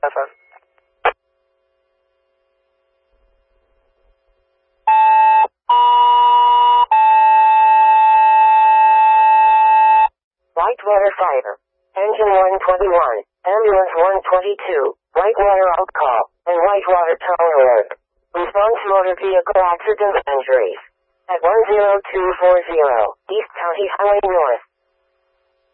FF. Whitewater Fire. Engine 121, Ambulance 122, Whitewater Out Call, and Whitewater Tower Alert. Response motor vehicle accident injuries. At 10240, East County Highway North.